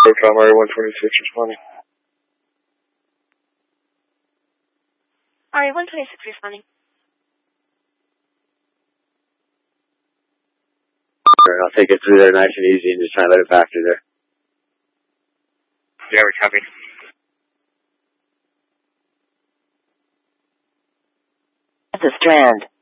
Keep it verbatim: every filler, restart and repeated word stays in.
Proton R A one twenty-six responding. R A one twenty-six responding. Sure, I'll take it through there nice and easy and just try and let it pass through there. Yeah, we copy. That's a strand.